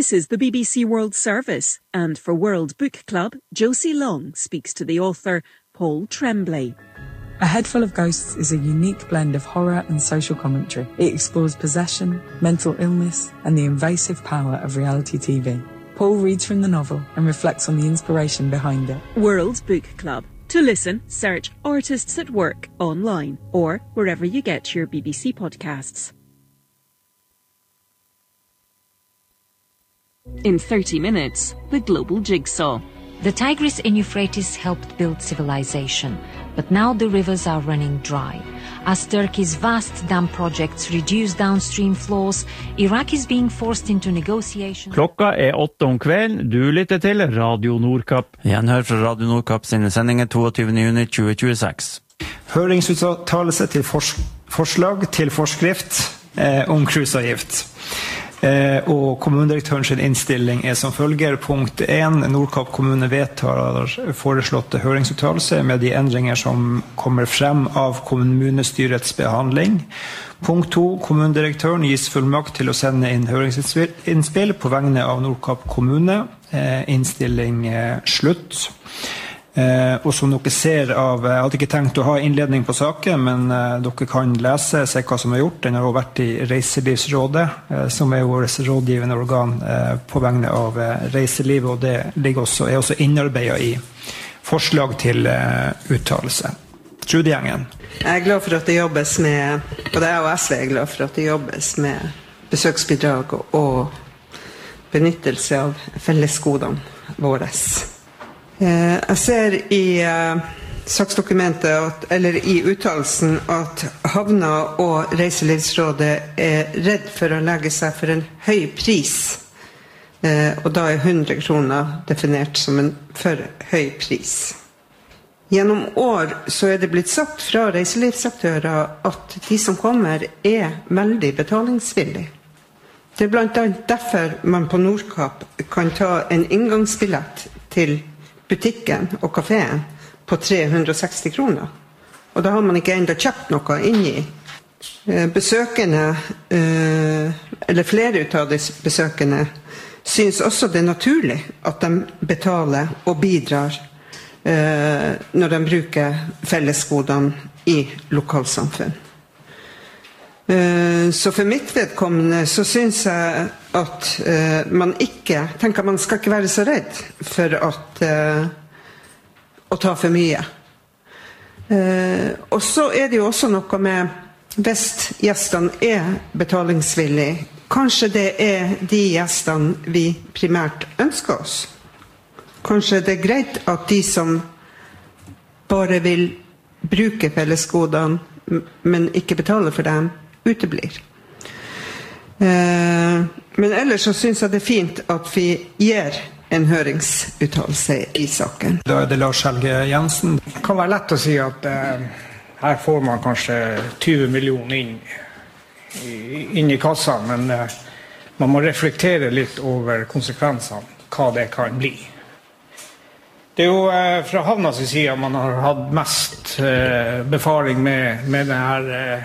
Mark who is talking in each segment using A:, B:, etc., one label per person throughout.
A: This is the BBC World Service, and for World Book Club, Josie Long speaks to the author Paul Tremblay.
B: A Head Full of Ghosts is a unique blend of horror and social commentary. It explores possession, mental illness, and the invasive power of reality TV. Paul reads from the novel and reflects on the inspiration behind it.
A: World Book Club. To listen, search Artists at Work online or wherever you get your BBC podcasts. In 30 minutes, the global jigsaw.
C: The Tigris and Euphrates helped build civilization, but now the rivers are running dry. As Turkey's vast dam projects reduce downstream flows, Iraq is being forced into negotiations.
D: Klokka 8 om kvelden. Du lytter til Radio Nordkapp.
E: Gjenhør fra Radio Nordkapp sine sendinger 22. juni 2026.
F: Høringsuttalelse til forslag til forskrift om cruiseavgift. Og kommunedirektøren sin innstilling som følger. Punkt 1. Nordkapp kommune vedtar foreslåtte høringsuttalelse med de endringer som kommer frem av kommunestyrets behandling. Punkt 2. Kommunedirektøren gis fullmakt til å sende inn høringsinnspill på vegne av Nordkapp kommune. Innstilling slutt. Og som dere ser av, jeg hadde ikke tenkt å ha innledning på saken, men dere kan lese, se hva som gjort. Den har også vært i Reiselivsrådet, som vårt rådgivende organ på vegne av reiselivet, og det ligger er også innarbeidet i forslag til uttalelse. Trude Gjengen.
G: Jeg glad for at det jobbes med, både jeg og SV glad for at det jobbes med besøksbidrag og benyttelse av fellesgodene våre. Jeg ser i saksdokumentet, eller i uttalelsen, at Havna og Reiselivsrådet redd for å legge seg for en høy pris, og da 100 kroner definert som en for høy pris. Gjennom år så det blitt sagt fra reiselivsaktører at de som kommer veldig betalingsvillige. Det blant annet derfor man på Nordkapp kan ta en inngangsbillett til butikken og kaféen på 360 kroner. Og da har man ikke enda kjøpt noe inni. Besøkende, eller flere ut av de besøkende, synes også det naturlig at de betaler og bidrar når de bruker fellesgodene i lokalsamfunn. Så for mitt vedkommende så synes jeg at man ikke, tenker man skal ikke være så redd for å ta for mye. Og så det jo også noe med hvis gjestene betalingsvillige, kanskje det de gjestene vi primært ønsker oss. Kanskje det greit at de som bare vil bruke fellesgodene, men ikke betale for dem, uteblir. Men ellers så synes jeg det fint at vi gir en høringsuttalelse i saken.
F: Da det Lars Helge Jensen.
H: Det kan være lett å si at her får man kanskje 20 millioner inn i kassa, men man må reflektere litt over konsekvensene, hva det kan bli. Det jo fra Havnas side man har hatt mest befaring med denne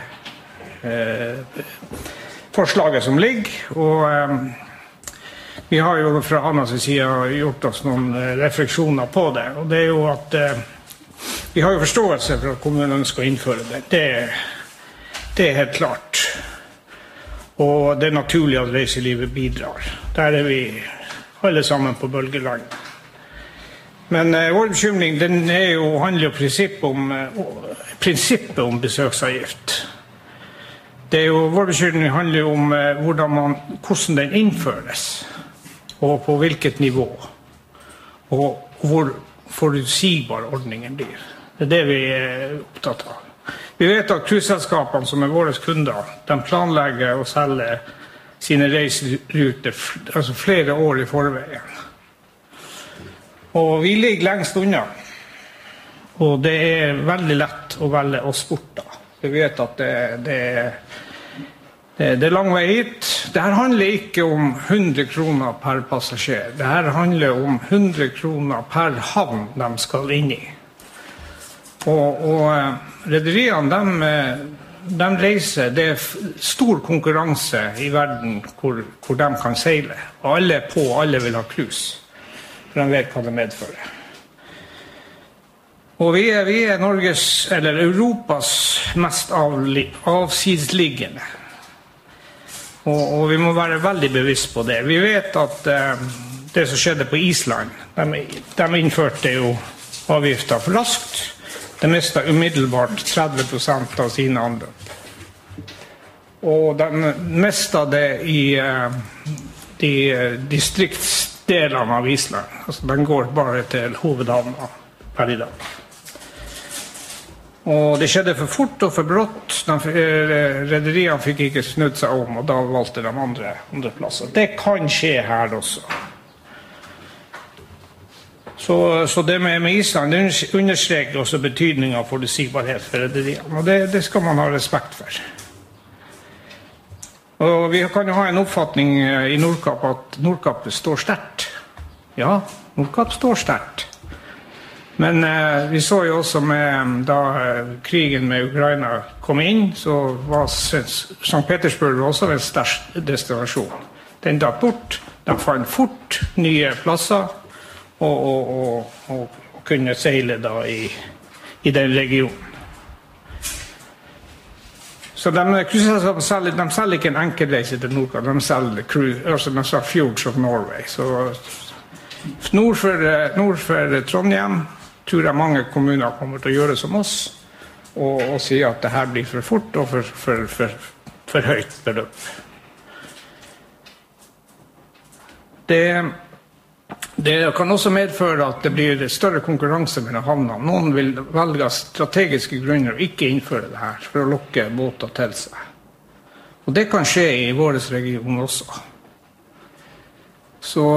H: forslaget som ligger, og vi har jo fra Havnas side gjort oss noen refleksjoner på det, og det jo at vi har jo forståelse for at kommunen ønsker å innføre det. Det helt klart. Og det naturlig at reiselivet bidrar. Der vi alle sammen på bølgeland. Men vår bekymring, den jo handler jo prinsippet om besøksavgift. Det jo, vår bekymring handler jo om hvordan den innføres, og på hvilket nivå, og hvor forutsigbar ordningen blir. Det det vi opptatt av. Vi vet at cruiseselskapene som våre kunder, de planlegger å selge sine reiseruter altså flere år i forveien. Og vi ligger lengst unna, og det veldig lett å velge oss bort da. Vi vet at det lang vei hit. Dette handler ikke om 100 kroner per passasjer. Dette handler om 100 kroner per havn de skal inn i. Og rederiene, de reiser, det stor konkurranse I verden hvor de kan seile. Og alle vil ha cruise, for de vet hva det medfører. Og vi Norges, eller Europas mest avsidsliggende. Og vi må være veldig bevisst på det. Vi vet at det som skjedde på Island, de innførte jo avgifter for raskt. De mistet umiddelbart 30% av sine anløp. Og de mistet det I de distriktsdelene av Island. Altså, den går bare til hovedhavna per I dag. Og det skjedde for fort og for brått. Rederiene fikk ikke snudd seg om, og da valgte de andre plasser. Det kan skje her også. Så det med Island understreker også betydningen av forutsigbarhet for rederiene, og det skal man ha respekt for. Og vi kan jo ha en oppfatning I Nordkapp at Nordkapp står sterkt. Ja, Nordkapp står sterkt. Men vi så jo også da krigen med Ukraina kom inn, så var St. Petersburg også en sterk destinasjon. Den datt bort, de fant fort nye plasser, og kunne seile da I den regionen. Så de selger ikke en enkelreise til Nordkapp, de selger Fjords of Norway. Så nord for Trondheim, tror jeg mange kommuner kommer til å gjøre som oss, og si at det her blir for fort og for høyt beløp. Det kan også medføre at det blir større konkurranse mellom havnene. Noen vil velge strategiske grunner og ikke innføre det her for å lokke båter til seg. Og det kan skje I vår region også. Så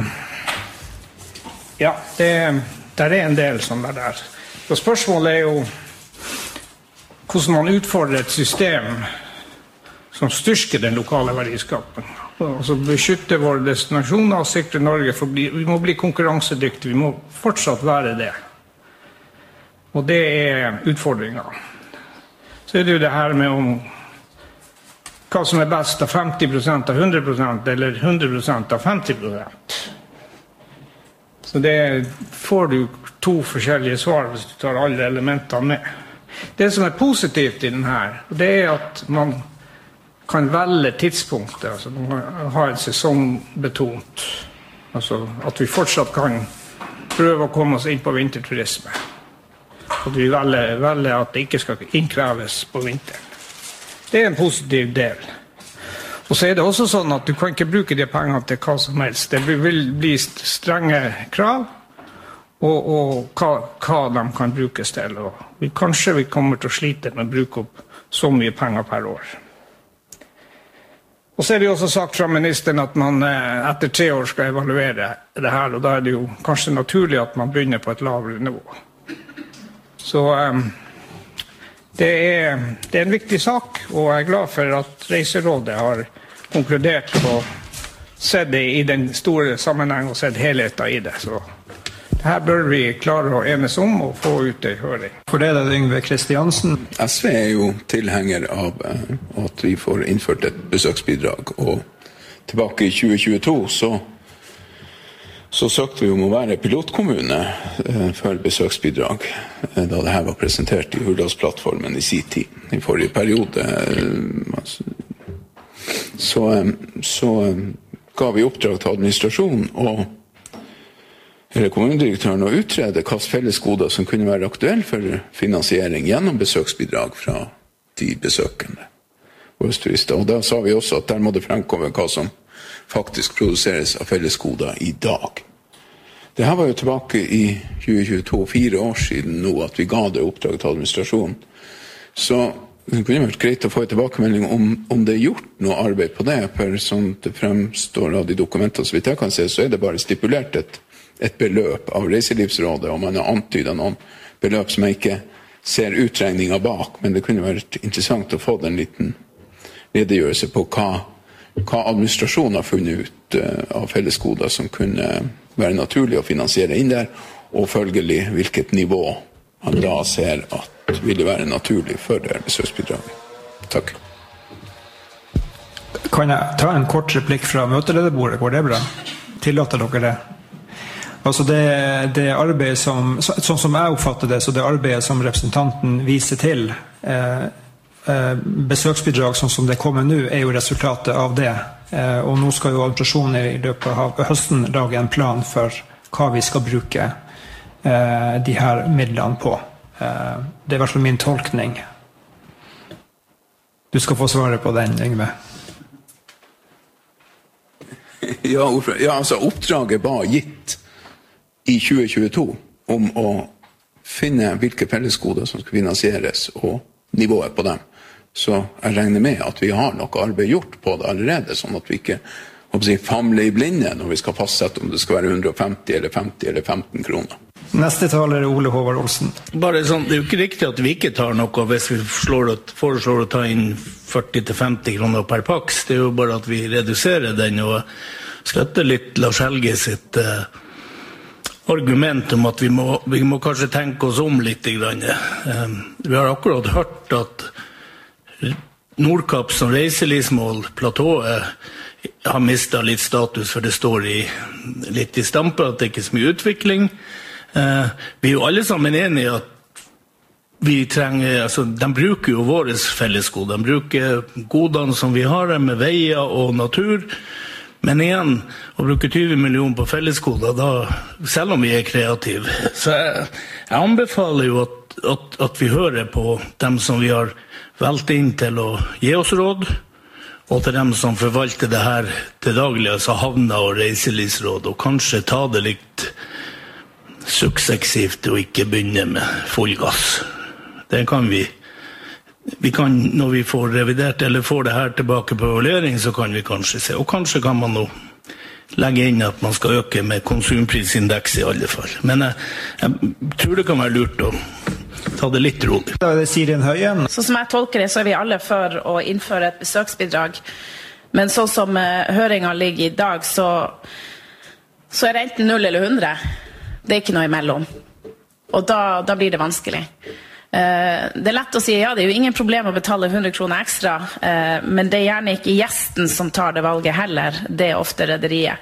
H: ja, det en del sånn der. Og spørsmålet jo hvordan man utfordrer et system som styrker den lokale verdiskapen. Altså beskytte våre destinasjoner og sikre Norge, for vi må bli konkurransedyktige, vi må fortsatt være det. Og det utfordringen. Så det jo det her med om hva som best av 50% av 100% eller 100% av 50%. Så det får du to forskjellige svar hvis du tar alle elementene med. Det som positivt I den her, det at man kan velge tidspunktet, altså man kan ha et sesongbetont, altså at vi fortsatt kan prøve å komme oss inn på vinterturisme. At vi velger at det ikke skal innkreves på vinteren. Det en positiv del. Og så det også sånn at du kan ikke bruke de pengene til hva som helst. Det vil bli strenge krav, og hva de kan brukes til. Og kanskje vi kommer til å slite med å bruke opp så mye penger per år. Og så det jo også sagt fra ministeren at man etter 3 år skal evaluere det her, og da det jo kanskje naturlig at man begynner på et lavere nivå. Så det en viktig sak, og jeg glad for at Reiserådet har konkludert og sett det I den store sammenheng og sett helheten I det. Så det her bør vi klare å enes om og få ut I høring.
F: For det Yngve Kristiansen.
I: SV jo tilhenger av at vi får innført et besøksbidrag, og tilbake I 2022 så søkte vi om å være pilotkommune for besøksbidrag, da det her var presentert I Hurdalsplattformen I sin tid, I forrige periode. Så ga vi oppdrag til administrasjonen eller kommunedirektøren å utrede hvilke fellesgoder som kunne være aktuelle for finansiering gjennom besøksbidrag fra de besøkende våre turister. Og da sa vi også at der må det fremkomme hva som faktisk produseres av fellesgoder I dag. Det her var jo tilbake I 2022, 4 år siden nå, at vi ga det oppdrag til administrasjonen. Så det kunne vært greit å få en tilbakemelding om det gjort noe arbeid på det, for som det fremstår av de dokumentene som jeg kan se, så det bare stipulert et beløp av Reiselivsrådet, og man har antydet noen beløp som jeg ikke ser utregninger bak, men det kunne vært interessant å få den liten redegjørelse på hva administrasjonen har funnet ut av fellesgoder som kunne være naturlig å finansiere inn der, og følgelig hvilket nivå han da ser at ville være naturlig for det besøksbidraget. Takk.
F: Kan jeg ta en kort replikk fra møtelederbordet? Går det bra? Tillater dere det? Altså det arbeidet som, sånn som jeg oppfatter det, så det arbeidet som representanten viser til, besøksbidrag sånn som det kommer nå, jo resultatet av det. Og nå skal jo administrasjonen i løpet av høsten lage en plan for hva vi skal bruke de her midlene på. Det I hvert fall min tolkning. Du skal få svare på den, Yngve.
I: Ja, altså oppdraget var gitt I 2022 om å finne hvilke fellesgoder som skal finansieres og nivået på dem. Så jeg regner med at vi har noe arbeid gjort på det allerede, sånn at vi ikke famler I blinde når vi skal fastsette om det skal være 150 eller 50 eller 15 kroner.
F: Neste taler Ole Håvard Olsen.
J: Bare sånn, det jo ikke riktig at vi ikke tar noe hvis vi foreslår å ta inn 40-50 kroner per paks. Det jo bare at vi reduserer den og støtter litt Lars Helge sitt argument om at vi må kanskje tenke oss om litt grann. Vi har akkurat hørt at Nordkapp som reiselivsmål, platået, har mistet litt status, for det står litt I stampe at det ikke så mye utvikling. Vi jo alle sammen enige at vi trenger, altså de bruker jo våre fellesgoder, de bruker godene som vi har med veier og natur, men igjen, å bruke 20 millioner på fellesgoder, da, selv om vi kreative, så jeg anbefaler jo at vi hører på dem som vi har valgt inn til å gi oss råd, og til dem som forvalter det her til daglig, altså havner og reiselivsråd, og kanskje ta det litt suksessivt og ikke begynne med full gass. Det kan vi kan, når vi får revidert eller får det her tilbake på evaluering, så kan vi kanskje se, og kanskje kan man nå legge inn at man skal øke med konsumprisindeks I alle fall. Men jeg tror det kan være lurt å ta det litt rolig.
F: Da det Sirien Høyen.
K: Så som jeg tolker det, så vi alle for å innføre et besøksbidrag. Men sånn som høringen ligger I dag, så det enten 0 eller 100. Det ikke noe imellom. Og da blir det vanskelig. Det lett å si, ja, det jo ingen problem å betale 100 kroner ekstra, men det gjerne ikke gjesten som tar det valget heller. Det ofte rederiet.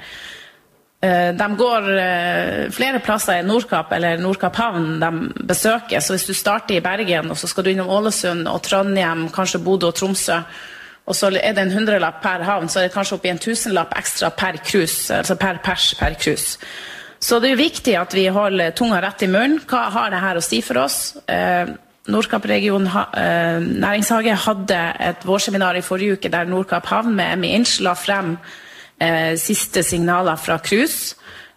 K: De går flere plasser I Nordkapp eller Nordkapp havn de besøker, så hvis du starter I Bergen, og så skal du innom Ålesund og Trondheim, kanskje Bodø og Tromsø, og så det en 100-lapp per havn, så det kanskje opp I en 1000-lapp ekstra per krus, altså per pers per krus. Så det jo viktig at vi holder tunga rett I munnen. Hva har det her å si for oss? Nordkapp-region Næringshage hadde et vårseminar I forrige uke der Nordkapp havn med Emmy Inch la frem siste signaler fra krus,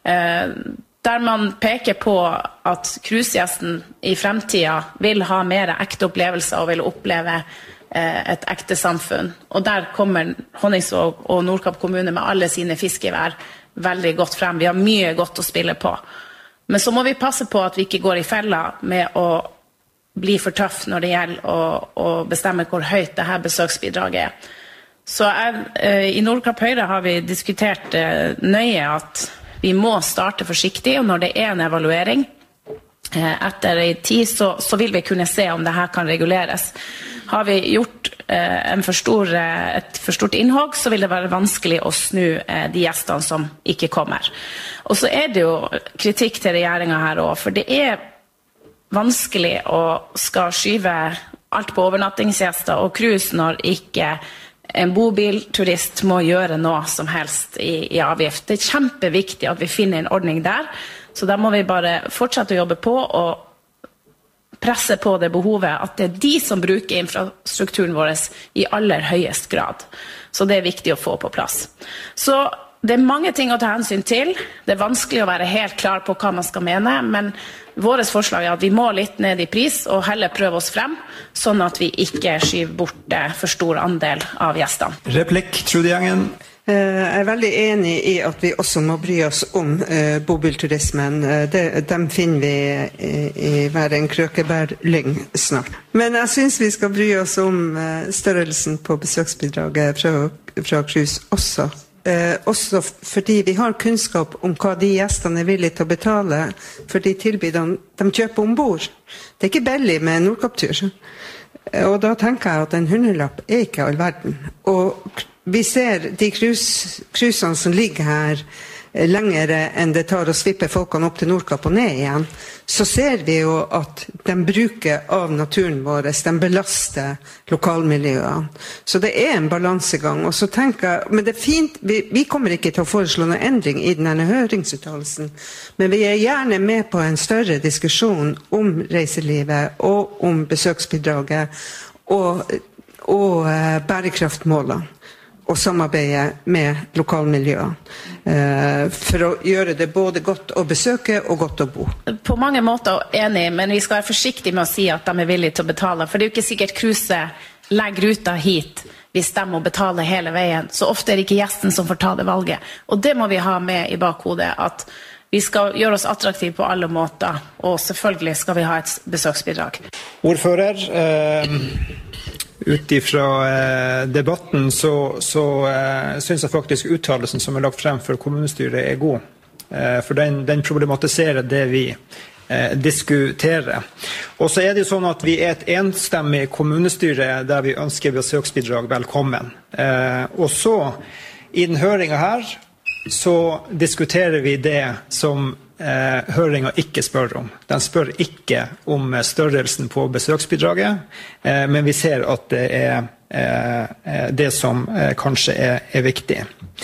K: der man peker på at krusgjesten I fremtiden vil ha mer ekte opplevelser og vil oppleve et ekte samfunn. Og der kommer Honningsvåg og Nordkapp kommune med alle sine fiskevær veldig godt frem. Vi har mye godt å spille på. Men så må vi passe på at vi ikke går I fella med å bli for tøff når det gjelder å bestemme hvor høyt det her besøksbidraget Så I Nordkapp Høyre har vi diskutert nøye at vi må starte forsiktig, og når det en evaluering etter en tid, så vil vi kunne se om det her kan reguleres. Har vi gjort et for stort innhogg, så vil det være vanskelig å snu de gjestene som ikke kommer. Og så det jo kritikk til regjeringen her også, for det vanskelig å skal skyve alt på overnattingsgjester og krus når ikke en bobilturist må gjøre noe som helst I avgift. Det kjempeviktig at vi finner en ordning der, så da må vi bare fortsette å jobbe på og presse på det behovet at det de som bruker infrastrukturen vår I aller høyest grad. Så det viktig å få på plass. Så det mange ting å ta hensyn til. Det vanskelig å være helt klar på hva man skal mene, men våres forslag at vi må litt ned I pris og heller prøve oss frem, sånn at vi ikke skyver bort for stor andel av gjestene.
F: Replikk, Trude Gjengen.
G: Jeg veldig enig I at vi også må bry oss om bobilturismen. Dem finner vi I hver en krøkebærlyng snart. Men jeg synes vi skal bry oss om størrelsen på besøksbidraget fra cruise også. Også fordi vi har kunnskap om hva de gjestene villige til å betale for de tilbydene de kjøper ombord. Det ikke billig med Nordkapp-tur. Og da tenker jeg at en 100-lapp ikke all verden. Og vi ser de cruisene som ligger her lenger enn det tar å svippe folkene opp til Nordkapp og ned igjen, så ser vi jo at de bruker av naturen vår, de belaster lokalmiljøene. Så det en balansegang. Og så tenker jeg, men det fint, vi kommer ikke til å foreslå noen endring i denne høringsuttalelsen, men vi gjerne med på en større diskusjon om reiselivet og om besøksbidraget og bærekraftmålene. Og samarbeide med lokalmiljøer for å gjøre det både godt å besøke og godt å bo.
K: På mange måter enig, men vi skal være forsiktige med å si at de villige til å betale, for det jo ikke sikkert cruiset legger ruta hit hvis de må betale hele veien. Så ofte det ikke gjesten som får ta det valget. Og det må vi ha med i bakhodet, at vi skal gjøre oss attraktive på alle måter, og selvfølgelig skal vi ha et besøksbidrag.
F: Ordfører, ut ifra debatten så synes jeg faktisk uttalelsen som lagt frem for kommunestyret god. For den problematiserer det vi diskuterer. Og så det jo sånn at vi et enstemmig kommunestyre der vi ønsker besøksbidrag velkommen. Og så, i den høringen her, så diskuterer vi det som høringen ikke spør om. Den spør ikke om størrelsen på besøksbidraget, men vi ser at det det som kanskje er viktig.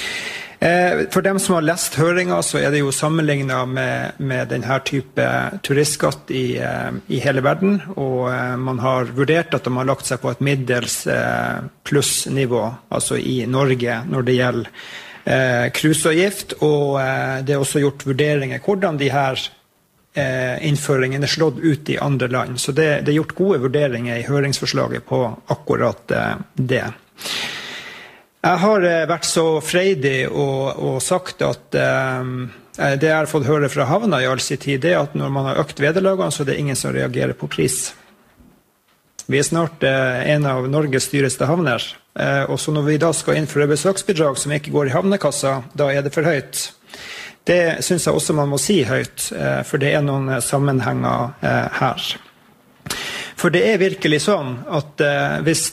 F: For dem som har lest høringen, så det jo sammenlignet med denne type turistskatt i hele verden, og man har vurdert at de har lagt seg på et middels plussnivå, altså i Norge, når det gjelder cruiseavgift, og det også gjort vurderinger hvordan de her innføringene slått ut i andre land. Så det gjort gode vurderinger i høringsforslaget på akkurat det. Jeg har vært så freidig og sagt at det jeg har fått høre fra havna i all sin tid, det at når man har økt vederlagene, så det ingen som reagerer på pris. Vi snart en av Norges dyreste havner, og så når vi da skal innføre besøksbidrag som ikke går i havnekassa, da det for høyt. Det synes jeg også man må si høyt, for det noen sammenhenger her. For det virkelig sånn at hvis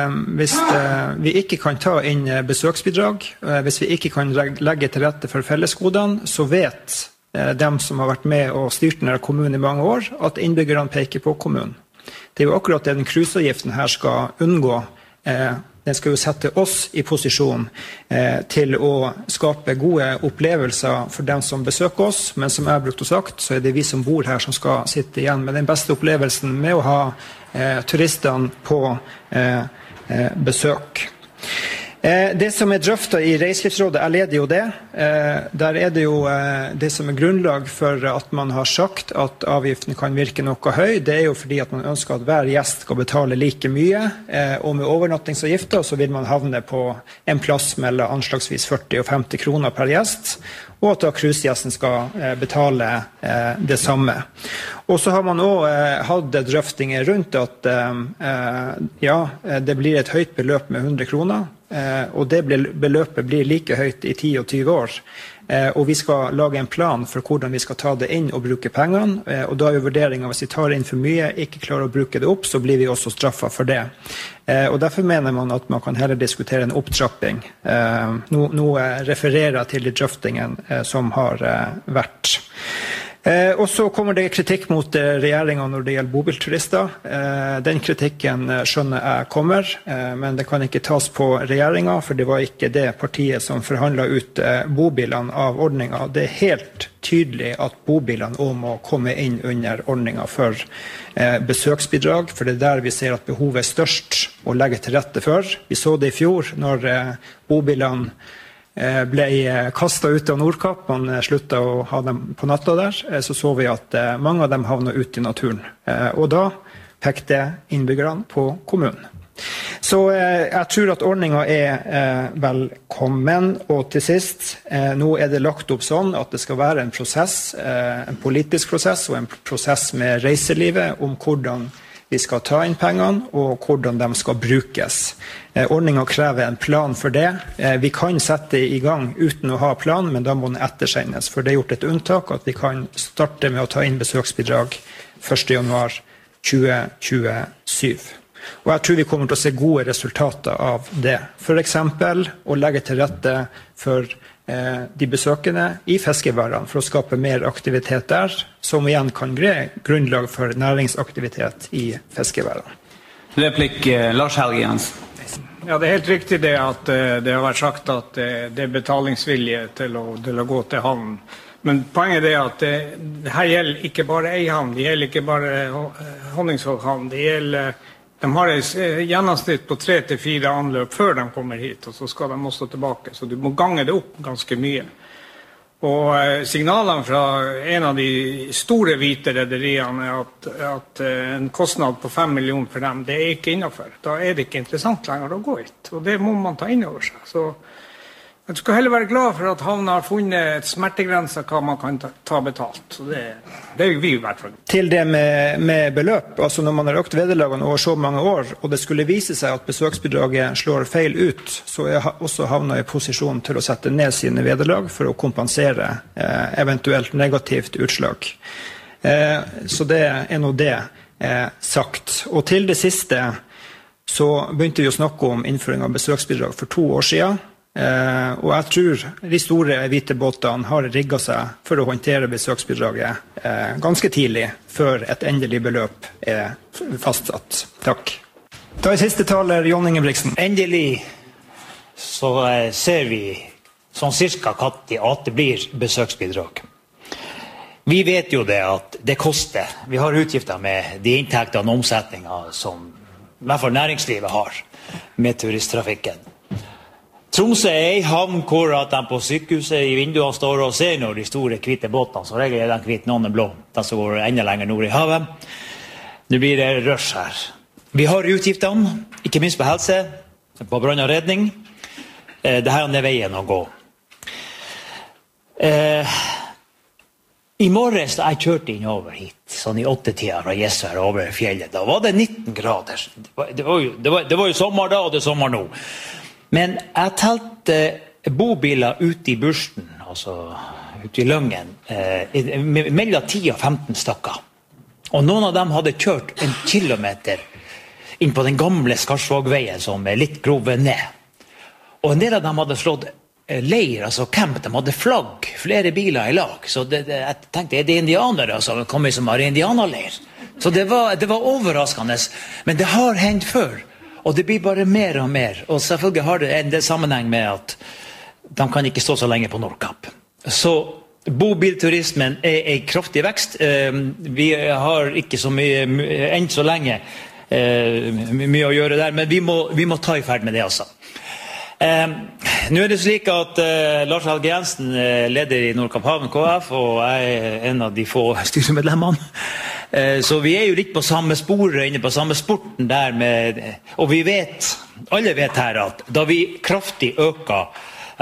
F: vi ikke kan ta inn besøksbidrag, hvis vi ikke kan legge til rette for fellesgodene, så vet dem som har vært med og styrt denne kommunen i mange år, at innbyggerne peker på kommunen. Det jo akkurat det den cruiseavgiften her skal unngå. Den skal jo sette oss i posisjon til å skape gode opplevelser for dem som besøker oss, men som jeg har brukt og sagt, så det vi som bor her som skal sitte igjen med den beste opplevelsen med å ha turistene på besøk. Det som drøftet i Reiselivsrådet, jeg leder jo det. Der det jo det som grunnlag for at man har sagt at avgiften kan virke noe høy. Det jo fordi at man ønsker at hver gjest skal betale like mye, og med overnattingsavgifter så vil man havne på en plass mellom anslagsvis 40 og 50 kroner per gjest, og at da cruisegjesten skal betale det samme. Og så har man også hatt drøftinger rundt at det blir et høyt beløp med 100 kroner, og det beløpet blir like høyt i 10 og 20 år. Og vi skal lage en plan for hvordan vi skal ta det inn og bruke pengene, og da jo vurderingen hvis vi tar inn for mye, ikke klarer å bruke det opp, så blir vi også straffet for det. Og derfor mener man at man kan heller diskutere en opptrapping. Nå refererer jeg til de drøftingen som har vært. Og så kommer det kritikk mot regjeringen når det gjelder bobilturister. Den kritikken skjønner jeg kommer, men det kan ikke tas på regjeringen, for det var ikke det partiet som forhandlet ut bobilene av ordningen. Det helt tydelig at bobilene også må komme inn under ordningen for besøksbidrag, for det der vi ser at behovet størst å legge til rette for. Vi så det i fjor når bobilene ble kastet ut av Nordkapp, man sluttet å ha dem på natta der, så vi at mange av dem havnet ut i naturen. Og da pekte innbyggerne på kommunen. Så jeg tror at ordningen velkommen, og til sist, nå det lagt opp sånn at det skal være en prosess, en politisk prosess og en prosess med reiselivet om hvordan vi skal ta inn pengene, og hvordan de skal brukes. Ordningen krever en plan for det. Vi kan sette i gang uten å ha plan, men da må den ettersendes. For det gjort et unntak at vi kan starte med å ta inn besøksbidrag 1. januar 2027. Og jeg tror vi kommer til å se gode resultater av det. For eksempel å legge til rette for de besøkende i fiskeværene for å skape mer aktivitet der, som igjen kan gre grunnlag for næringsaktivitet i fiskeværene.
L: Replikk Lars Helge Jensen.
H: Ja, det helt riktig det at det har vært sagt at det betalingsvilje til å gå til havn. Men poenget er at det her gjelder ikke bare en havn, det gjelder ikke bare Honningsvåg-havn, de har et gjennomsnitt på 3 til 4 anløp før de kommer hit, og så skal de også tilbake, så du må gange det opp ganske mye. Og signalene fra en av de store hvite rederiene er at en kostnad på 5 millioner for dem, det er ikke innenfor. Da er det ikke interessant lenger å gå hit, og det må man ta inn over seg. Så jeg skal heller være glad for at havna har funnet et smertegrense hva man kan ta betalt. Så det er vi i hvert fall.
F: Til det med beløp, altså når man har økt vederlagene over så mange år, og det skulle vise seg at besøksbidraget slår feil ut, så er også havna i posisjon til å sette ned sine vederlag for å kompensere eventuelt negativt utslag. Så det er nå det sagt. Og til det siste så begynte vi å snakke om innføring av besøksbidrag for 2 år siden. Og jeg tror de store hvite båtene har rigget seg for å håndtere besøksbidraget ganske tidlig, før et endelig beløp er fastsatt. Takk. Da er siste taler Jon Ingebrigtsen.
M: Endelig så ser vi sånn cirka at det blir besøksbidrag. Vi vet jo det at det koster. Vi har utgifter med de inntektene og omsetninger som i hvert fall næringslivet har med turisttrafikken. Tromsø er en havn hvor at de på sykehuset i vinduene står og ser når de store hvite båtene, så regel er de hvite, noen er blå, de som går enda lenger nord i havet. Nå blir det rush her. Vi har utgiftene, ikke minst på helse, på brann og redning. Dette er veien å gå. I morges da jeg kjørte inn over hit, sånn i 8-tida fra Gjesvær over fjellet, da var det 19 grader. Det var jo sommer da, og det er sommer nå. Men jeg talte bobiler ute i Bursten, altså ute i Løngen, mellom 10 og 15 stykker. Og noen av dem hadde kjørt 1 kilometer inn på den gamle Skarsvågveien som er litt grovet ned. Og en del av dem hadde slått leir, altså camp, de hadde flagg, flere biler i lag. Så jeg tenkte, er det indianere som kommer som har indianerleir? Så det var overraskende, men det har hendt før. Og det blir bare mer og mer. Og selvfølgelig har det en sammenheng med at de kan ikke stå så lenge på Nordkapp. Så bobilturismen er en kraftig vekst. Vi har ikke så mye, enn så lenge, mye å gjøre der, men vi må ta i ferd med det også. Nå er det slik at Lars Helge Jensen leder i Nordkapp Havn KF, og jeg er en av de få styremedlemmene. Så vi er jo litt på samme sporet, inne på samme sporten der med, og vi vet, alle vet her at da vi kraftig øker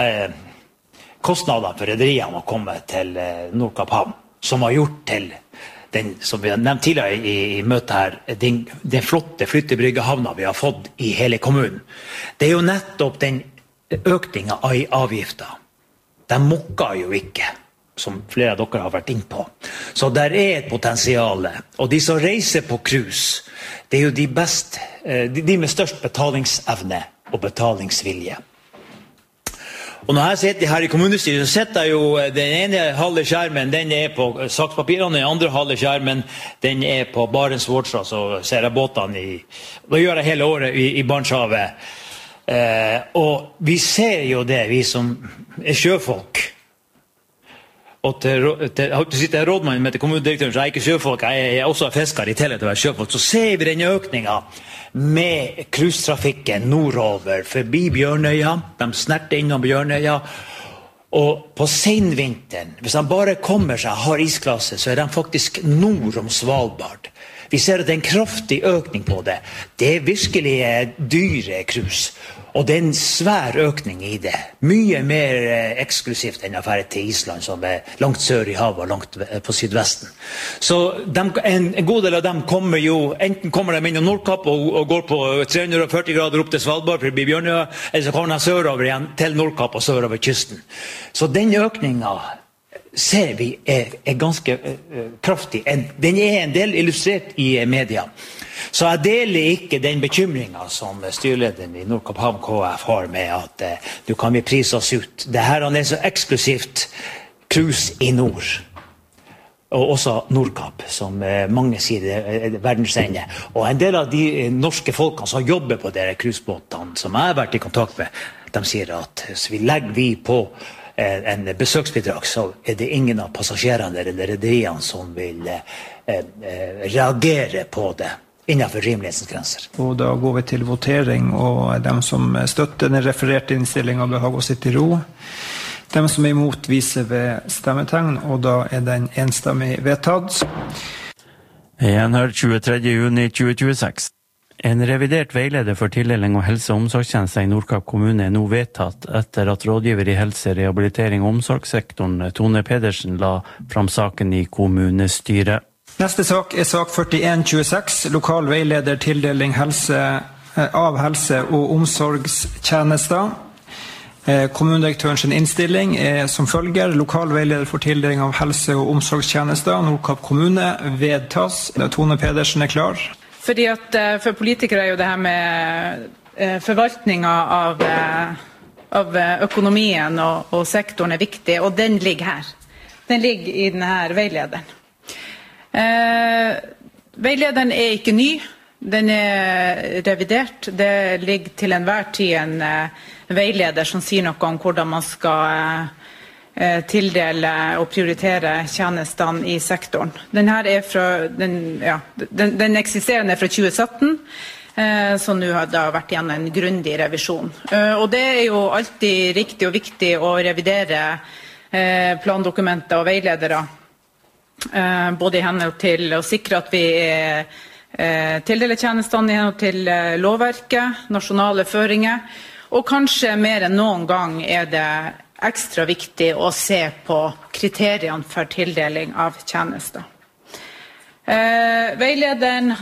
M: kostnadene for rederiene å komme til Nordkapp Havn, som har gjort til den, som vi har nevnt tidligere i møtet her, den flotte flyttebryggehavna vi har fått i hele kommunen. Det er jo nettopp den økningen av avgifter. De mokker jo ikke, som flere av dere har vært inn på. Så der er et potensial. Og de som reiser på cruise, det er jo de med størst betalingsevne og betalingsvilje. Og når jeg sitter her i kommunestyret, så sitter jeg jo den ene halve skjermen, den er på sakspapirene, den andre halve skjermen, den er på Barents Watch, så ser jeg båtene det gjør jeg hele året i Barentshavet. Og vi ser jo det, vi som er sjøfolk. Og til sitte rådmannen med til kommunedirektøren, så er jeg ikke sjøfolk, jeg er også fisker i tillegg til å være sjøfolk, så ser vi denne økningen med cruisetrafikken nordover, forbi Bjørnøya, de snerter innom Bjørnøya, og på senvinteren, hvis de bare kommer seg, har isklasse, så er de faktisk nord om Svalbard. Vi ser at det er en kraftig økning på det. Det er virkelig dyre cruise. Og det er en svær økning i det. Mye mer eksklusivt enn å fære til Island, som er langt sør i havet og langt på sydvesten. Så en god del av dem kommer jo, enten kommer de inn i Nordkapp og går på 340 grader opp til Svalbard forbi Bjørnøya, eller så kommer de sørover igjen til Nordkapp og sørover kysten. Så den økningen ser vi ganske kraftig. Den en del illustrert I media. Så jeg deler ikke den bekymringen som styrlederen I Nordkapp Havn KF har med at du kan vi prise oss ut. Det her så eksklusivt cruise I nord. Og også Nordkapp, som mange sier verdensende. Og en del av de norske folkene som jobber på dere cruisebåtene, som jeg har vært I kontakt med, de sier at så legger vi på en besøksbidrag, så det ingen av passasjerene eller rederiene som vil reagere på det innenfor rimelighetens grenser.
F: Og da går vi til votering, og de som støtter den refererte innstillingen bør ha gå sitt I ro. De som imot viser ved stemmetegn, og da den enstemmig vedtatt.
E: Gjenhør 23. juni 2026. En revidert veileder for tildeling av helse- og omsorgstjenester I Nordkapp kommune nå vedtatt etter at rådgiver I helse-, rehabilitering og omsorgssektoren Tone Pedersen la fram saken I kommunestyret.
F: Neste sak sak 4126, lokal veileder tildeling av helse- og omsorgstjenester. Kommunedirektørens innstilling som følger. Lokal veileder for tildeling av helse- og omsorgstjenester. Nordkapp kommune vedtas. Tone Pedersen klar.
K: Fordi at for politikere jo det her med forvaltningen av økonomien og sektoren viktig, og den ligger her. Den ligger I denne veilederen. Veilederen ikke ny, den revidert. Det ligger til enhver tid en veileder som sier noe om hvordan man skal tildele og prioritere tjenestene I sektoren. Den her den eksisterende fra 2017, så nå har det vært igjen en grundig revisjon. Og det jo alltid riktig og viktig å revidere plandokumenter og veiledere, både I henhold til å sikre at vi tildeler tjenestene I henhold til lovverket, nasjonale føringer, og kanskje mer enn noen gang det ekstra viktig å se på kriteriene for tildeling av tjenester. Veilederen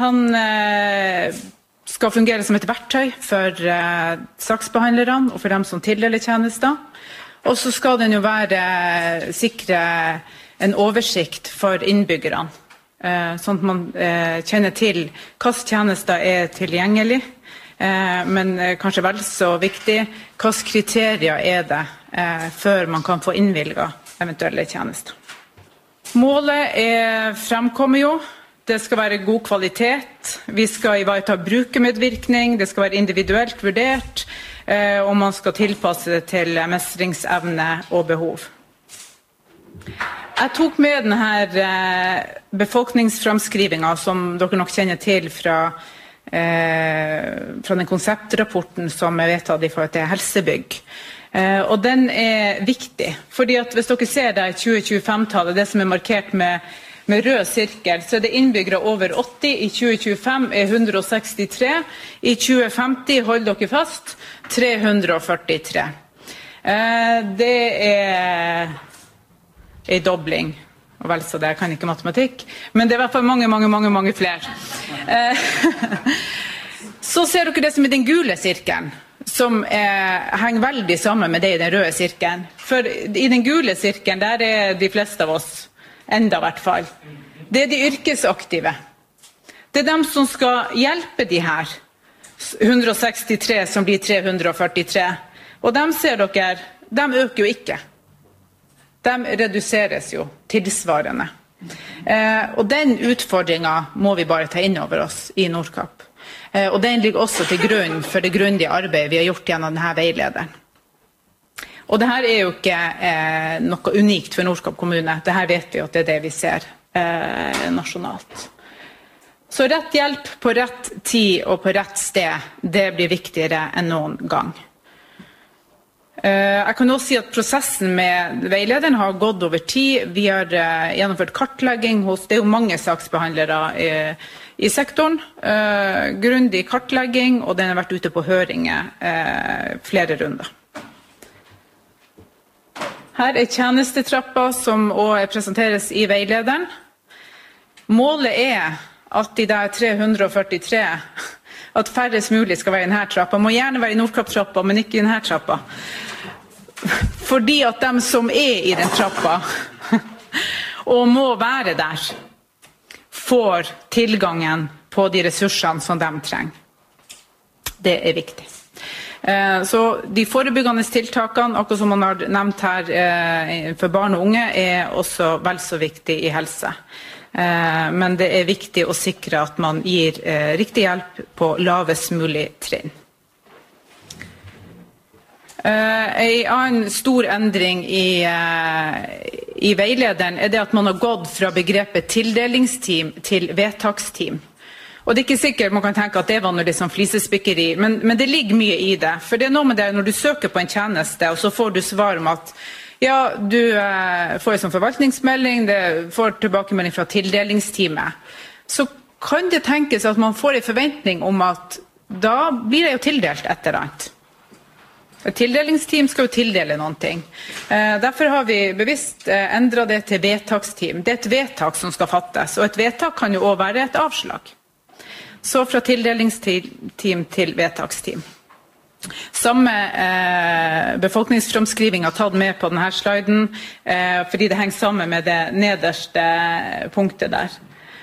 K: skal fungere som et verktøy for saksbehandlerne og for dem som tildeler tjenester. Og så skal den jo sikre en oversikt for innbyggerne, sånn at man kjenner til hvilke tjenester tilgjengelig, men kanskje vel så viktig, hvilke kriterier det før man kan få innvilget eventuelle tjenester. Målet fremkommer jo. Det skal være god kvalitet. Vi skal ivareta brukermedvirkning. Det skal være individuelt vurdert, og man skal tilpasse det til mestringsevne og behov. Jeg tok med denne befolkningsframskrivingen som dere nok kjenner til fra den konseptrapporten som vedtatt I forhold til helsebygg. Og den viktig, fordi at hvis dere ser det 2025-tallet, det som markert med rød sirkel, så det innbyggere over 80, I 2025 163, I 2050, hold dere fast, 343. Det en dobling, og vel så det kan ikke matematikk, men det I hvert fall mange flere. Så ser dere det som I den gule sirkelen, som henger veldig sammen med det I den røde sirkelen. For I den gule sirkelen, der de fleste av oss, enda I hvert fall. Det de yrkesaktive. Det de som skal hjelpe de her, 163 som blir 343. Og de ser dere, de øker jo ikke. De reduseres jo tilsvarende. Og den utfordringen må vi bare ta inn over oss I Nordkapp. Og den ligger også til grunn for det grundige arbeidet vi har gjort gjennom denne veilederen. Og dette jo ikke noe unikt for Nordkapp kommune. Dette vet vi at det det vi ser nasjonalt. Så rett hjelp på rett tid og på rett sted, det blir viktigere enn noen gang. Jeg kan også si at prosessen med veilederen har gått over tid. Vi har gjennomført kartlegging hos, det jo mange saksbehandlere I sektoren, grundig kartlegging, og den har vært ute på høringer flere runder. Her tjenestetrappa som også presenteres I veilederen. Målet at de der 343, at færrest mulig skal være I denne trappa. Må gjerne være I Nordkapp-trappa, men ikke I denne trappa. Fordi at de som I den trappa,
N: og må være der, får tilgangen på de ressursene som de trenger. Det viktig. Så de forebyggende tiltakene, akkurat som man har nevnt her for barn og unge, også vel så viktig i helse. Men det viktig å sikre at man gir riktig hjelp på lavest mulig trinn. En annen stor endring i veilederen det at man har gått fra begrepet tildelingsteam til vedtaksteam. Og det ikke sikkert man kan tenke at det var noe liksom flisespikkeri, men det ligger mye i det. For det noe med det når du søker på en tjeneste, og så får du svar om at ja, du får en sånn forvaltningsmelding, det får tilbakemelding fra tildelingsteamet. Så kan det tenkes at man får en forventning om at da blir det jo tildelt et eller annet. Et tildelingsteam skal jo tildele noen ting. Derfor har vi bevisst endret det til vedtaksteam. Det et vedtak som skal fattes, og et vedtak kan jo også være et avslag. Så fra tildelingsteam til vedtaksteam. Samme befolkningsframskriving har tatt med på denne sliden, fordi det henger sammen med det nederste punktet der.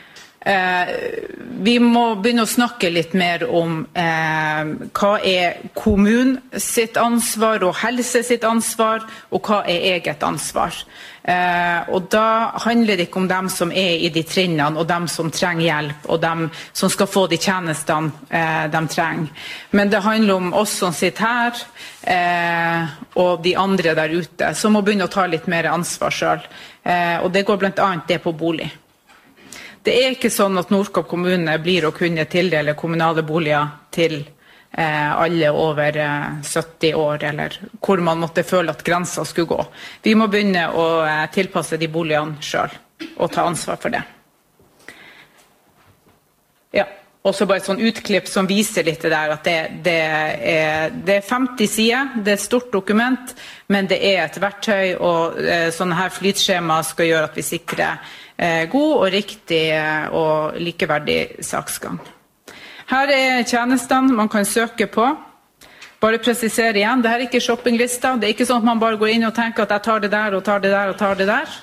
N: Vi må begynne å snakke litt mer om hva kommunen sitt ansvar og helse sitt ansvar, og hva eget ansvar. Og da handler det ikke om dem som i de trinnene, og dem som trenger hjelp, og dem som skal få de tjenestene de trenger. Men det handler om oss som sitter her, og de andre der ute, som må begynne å ta litt mer ansvar selv. Og det går blant annet det på bolig. Det ikke sånn at Nordkapp kommune blir å kunne tildele kommunale boliger til alle over 70 år, eller hvor man måtte føle at grensen skulle gå. Vi må begynne å tilpasse de boligene selv, og ta ansvar for det. Ja, også bare et sånn utklipp som viser litt det der, at det 50 sider, det et stort dokument, men det et verktøy, og sånne her flytskjema skal gjøre at vi sikrer god og riktig og likeverdig saksgang. Her tjenestene man kan søke på. Bare presisere igjen, det her ikke shoppinglista. Det ikke sånn at man bare går inn og tenker at jeg tar det der, og tar det der, og tar det der.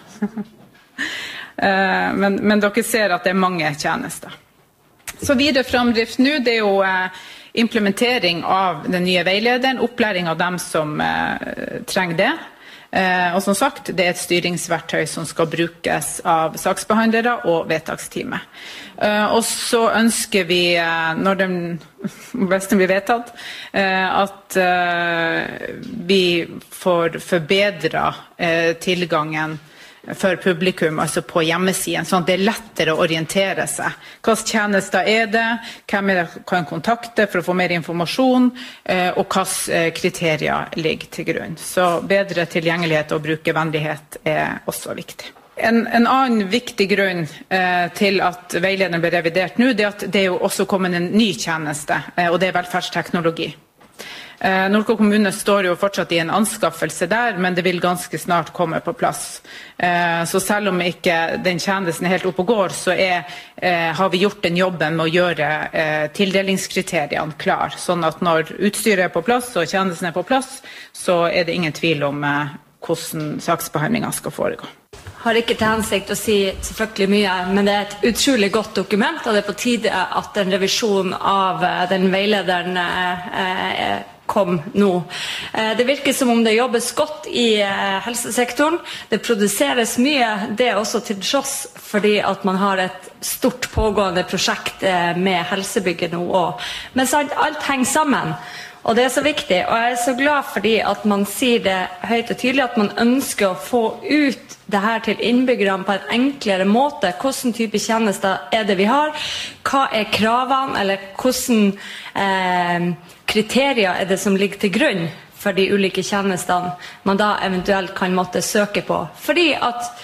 N: Men dere ser at det mange tjenester. Så videre framdrift nå, det jo implementering av den nye veilederen, opplæring av dem som trenger det. Og som sagt, det et styringsverktøy som skal brukes av saksbehandlere og vedtaksteamet. Og så ønsker vi, når den beste blir vedtatt, at vi får forbedret tilgangen for publikum, altså på hjemmesiden, sånn at det lettere å orientere seg. Hvilke tjenester det? Hvem det kan kontakte for å få mer informasjon? Og hvilke kriterier ligger til grunn? Så bedre tilgjengelighet og brukervennlighet også viktig. En annen viktig grunn til at veilederen ble revidert nå, det at det jo også kommet en ny tjeneste, og det velferdsteknologi. Nordkapp kommune står jo fortsatt i en anskaffelse der, men det vil ganske snart komme på plass. Så selv om ikke den tjenesten helt oppe og går, så har vi gjort den jobben med å gjøre tildelingskriteriene klar, sånn at når utstyret på plass og tjenesten på plass, så det ingen tvil om hvordan saksbehandlingen skal foregå.
O: Har ikke til hensikt å si selvfølgelig mye, men det et utrolig godt dokument, og det på tide at en revisjon av den veilederen kom nå. Det virker som om det jobbes godt i helsesektoren. Det produseres mye, det også til tross fordi at man har et stort pågående prosjekt med helsebygget nå også. Men sant, alt henger sammen. Og det så viktig, og jeg så glad fordi at man sier det høyt og tydelig, at man ønsker å få ut det her til innbyggerne på en enklere måte. Hvordan type tjenester det vi har? Hva kravene, eller hvordan kriterier det som ligger til grunn for de ulike tjenestene man da eventuelt kan måtte søke på? Fordi at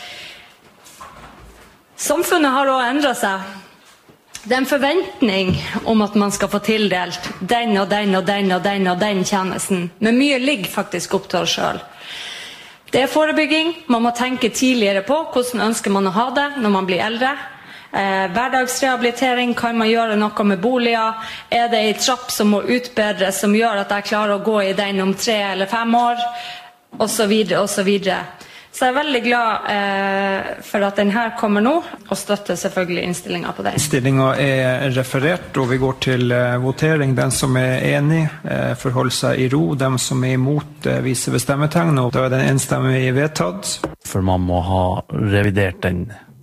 O: samfunnet har også endret seg. Det en forventning om at man skal få tildelt den og den og den og den og den tjenesten, men mye ligger faktisk opp til oss selv. Det forebygging, man må tenke tidligere på hvordan ønsker man å ha det når man blir eldre. Hverdagsrehabilitering, kan man gjøre noe med boliger? Det en trapp som må utbedres som gjør at jeg klarer å gå i den om 3 eller 5 år? Og så videre, og så videre. Så jeg veldig glad for at den her kommer nå, og støtter selvfølgelig innstillingen på den.
F: Innstillingen referert, og vi går til votering. Den som enig, forholder seg i ro. De som imot, viser ved stemmetegn, og da den enstemmig vedtatt.
E: For man må ha revidert den.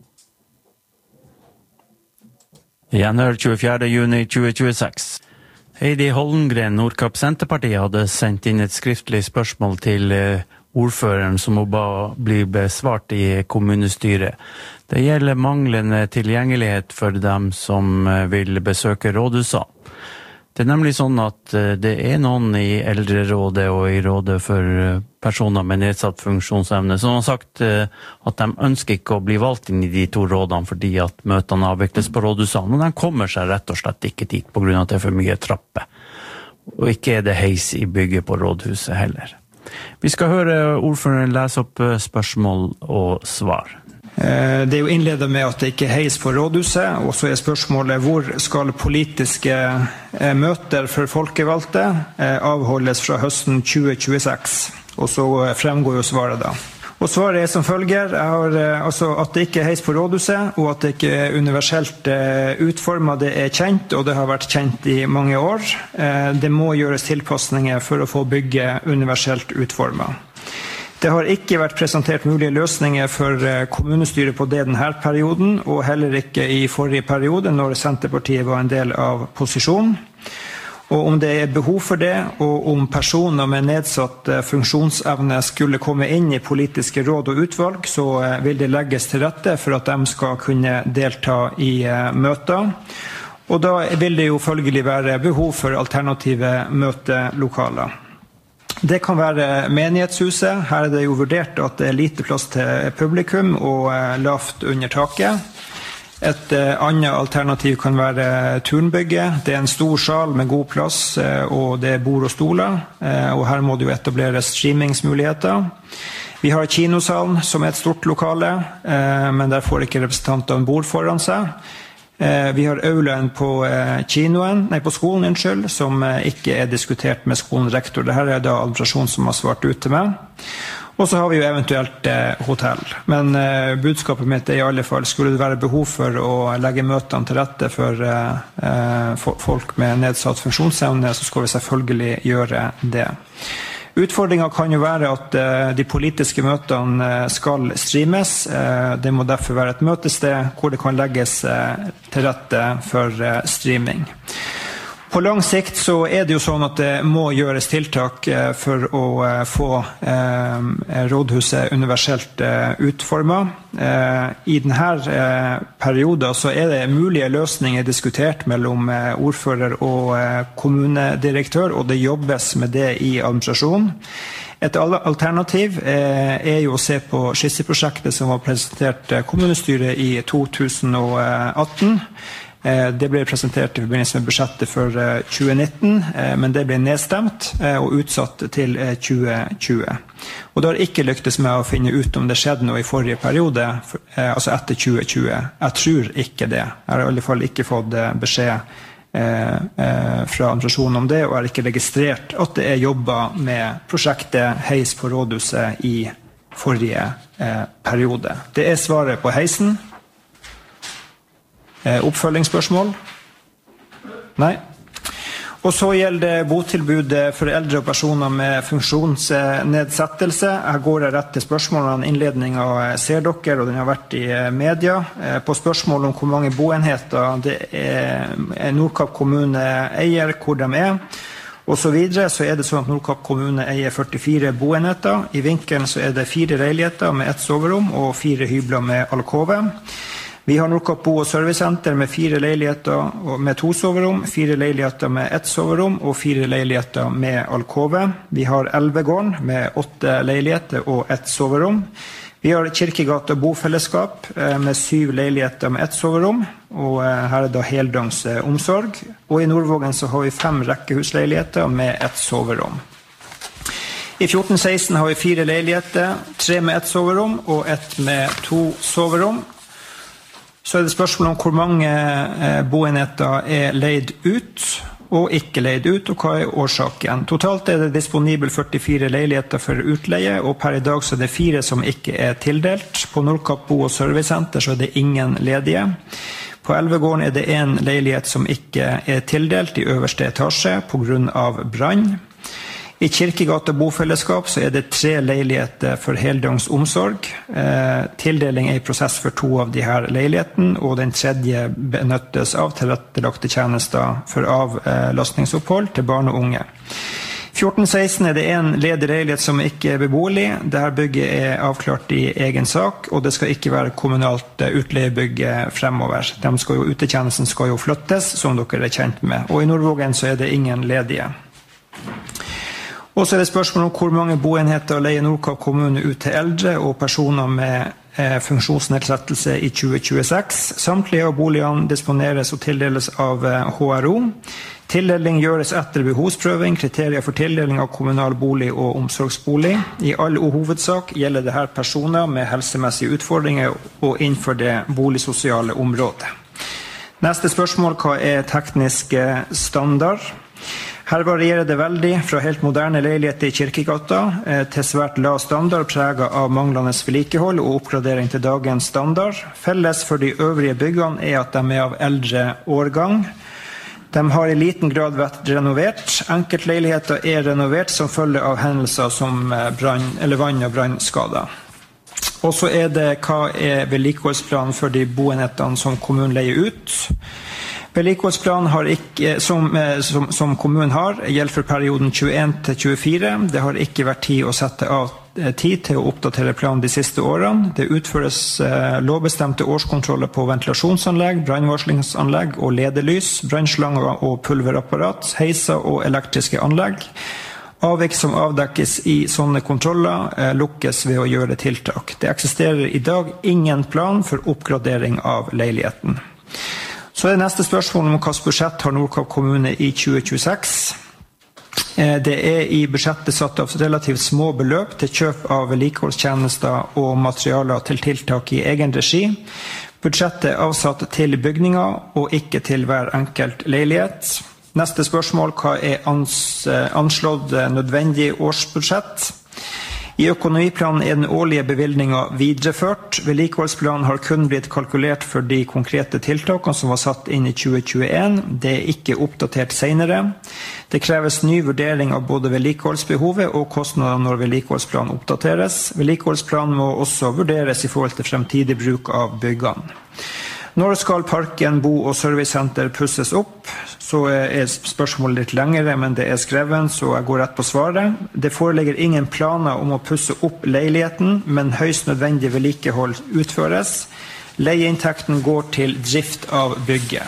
E: Gjenhør 24. juni 2026. Heidi Hollengren, Nordkapp Senterpartiet, hadde sendt inn et skriftlig spørsmål til ordføreren som må bli besvart i kommunestyret. Det gjelder manglende tilgjengelighet for dem som vil besøke rådhuset. Det nemlig sånn at det noen i eldrerådet og i rådet for personer med nedsatt funksjonsevne som har sagt at de ønsker ikke å bli valgt inn i de to rådene fordi at møtene avvikles på rådhuset, og de kommer seg rett og slett ikke dit på grunn av at det for mye trapper. Og ikke det heis i bygget på rådhuset heller. Vi skal høre ordføreren lese opp spørsmål og svar.
F: Det jo innledet med at det ikke heis på rådhuset, og så spørsmålet hvor skal politiske møter for folkevalgte avholdes fra høsten 2026, og så fremgår jo svaret da. Og svaret som følger, altså at det ikke heis på rådhuset, og at det ikke universelt utformet, det kjent, og det har vært kjent i mange år. Det må gjøres tilpasninger for å få bygget universelt utformet. Det har ikke vært presentert mulige løsninger for kommunestyret på det denne perioden, og heller ikke i forrige periode, når Senterpartiet var en del av posisjonen. Og om det behov for det, og om personer med nedsatt funksjonsevne skulle komme inn i politiske råd og utvalg, så vil det legges til rette for at de skal kunne delta i møter. Og da vil det jo følgelig være behov for alternative møtelokaler. Det kan være menighetshuset. Her det jo vurdert at det lite plass til publikum og lavt under taket. Et annet alternativ kan være turnbygget. Det en stor sal med god plass, og det bord og stoler. Og her må det jo etableres streamingsmuligheter. Vi har kinosalen som et stort lokale, men der får ikke representantene bord foran seg. Vi har aulaen på skolen, som ikke diskutert med skolen rektor. Dette da administrasjon som har svart ut til meg. Og så har vi jo eventuelt hotell. Men budskapet mitt i alle fall, skulle det være behov for å legge møtene til rette for folk med nedsatt funksjonsevne, så skal vi selvfølgelig gjøre det. Utfordringen kan jo være at de politiske møtene skal streames. Det må derfor være et møtested hvor det kan legges til rette for streaming. På lang sikt så det jo sånn at det må gjøres tiltak for å få rådhuset universelt utformet. I denne perioden så det mulige løsninger diskutert mellom ordfører og kommunedirektør, og det jobbes med det i administrasjonen. Et alternativ jo å se på skisseprosjektet som var presentert kommunestyret i 2018. Det ble presentert i forbindelse med budsjettet for 2019, men det ble nedstemt og utsatt til 2020. Og det har ikke lyktes med å finne ut om det skjedde noe i forrige periode, altså etter 2020. Jeg tror ikke det. Jeg har i alle fall ikke fått beskjed fra administrasjonen om det, og har ikke registrert at det jobbet med prosjektet Heis på rådhuset i forrige periode. Det svaret på heisen. Oppfølgingsspørsmål? Nei. Og så gjelder det botilbud for eldre og personer med funksjonsnedsettelse. Her går rett til spørsmålene. Innledningen ser dere, og den har vært i media. På spørsmål om hvor mange boenheter det Nordkapp kommune eier, hvor de og så videre, så det sånn at Nordkapp kommune eier 44 boenheter. I vinkelen så det 4 leiligheter med 1 soverom og 4 hybler med alkove. Vi har Nordkapp bo- og servicesenter med 4 leiligheter med 2 soverom, 4 leiligheter med 1 soverom og 4 leiligheter med alkove. Vi har Elvegården med 8 leiligheter og 1 soverom. Vi har Kirkegata bofellesskap med 7 leiligheter med 1 soverom, og her da heldøgns omsorg. Og i Nordvågen så har vi 5 rekkehusleiligheter med 1 soverom. I 14-16 har vi 4 leiligheter, 3 med 1 soverom og 1 med 2 soverom. Så det spørsmål om hvor mange boenheter leid ut, og ikke leid ut, og hva årsaken? Totalt det disponibel 44 leiligheter for utleie, og per i dag så det 4 som ikke tildelt. På Nordkapp Bo- og Servicesenter så det ingen ledige. På Elvegården det en leilighet som ikke tildelt i øverste etasje på grunn av brann. I Kirkegata bofellesskap så det 3 leiligheter for heldøgns omsorg. Tildeling i prosess for 2 av de her leilighetene, og den 3. benyttes av tilrettelagte tjenester for avlastningsopphold til barn og unge. 14-16 det en ledig leilighet som ikke beboelig. Dette bygget avklart i egen sak, og det skal ikke være kommunalt utleiebygg fremover. Utetjenesten skal jo flyttes, som dere kjent med. Og i Nordvågen så det ingen ledige. Og så det spørsmål om hvor mange boenheter leier Nordkapp kommune ut til eldre og personer med funksjonsnedsettelse i 2026. Samtlige av boligene disponeres og tildeles av HRO. Tildeling gjøres etter behovsprøving, kriterier for tildeling av kommunal bolig og omsorgsbolig. I all hovedsak gjelder det her personer med helsemessige utfordringer og innenfor det boligsosiale området. Neste spørsmål, hva teknisk standard? Her varierer det veldig fra helt moderne leiligheter i Kirkegata til svært lav standard preget av manglende vedlikehold og oppgradering til dagens standard. Felles for de øvrige byggene at de av eldre årgang. De har i liten grad vært renovert. Enkeltleiligheter renovert som følge av hendelser som vann- og brannskader. Og så det hva vedlikeholdsplanen for de boenhetene som kommunen leier ut. Vedlikeholdsplanen har ikke, som kommunen har, gjelder for perioden 21 til 24. Det har ikke vært tid å sette av tid til å oppdatere planen de siste årene. Det utføres lovbestemte årskontroller på ventilasjonsanlegg, brannvarslingsanlegg og ledelys, brannslanger og pulverapparat, heiser og elektriske anlegg. Avvik som avdekkes i sånne kontroller lukkes ved å gjøre tiltak. Det eksisterer i dag ingen plan for oppgradering av leiligheten. Så det neste spørsmål om hvilket budsjett har Nordkapp kommune i 2026. Det i budsjettet satt av relativt små beløp til kjøp av vedlikeholdstjenester og materialer til tiltak i egen regi. Budsjettet avsatt til bygninger og ikke til hver enkelt leilighet. Neste spørsmål, hva anslått nødvendig årsbudsjett? I økonomiplanen den årlige bevilgningen videreført. Vedlikeholdsplanen har kun blitt kalkulert for de konkrete tiltakene som var satt inn i 2021. Det ikke oppdatert senere. Det kreves ny vurdering av både vedlikeholdsbehovet og kostnader når vedlikeholdsplanen oppdateres. Vedlikeholdsplanen må også vurderes i forhold til fremtidig bruk av byggene. Når skal parken, bo- og servicesenter pusses opp? Så spørsmålet litt lengre, men det skrevet, så jeg går rett på svaret. Det foreligger ingen planer om å pusse opp leiligheten, men høyst nødvendig vedlikehold utføres. Leieinntekten går til drift av bygget.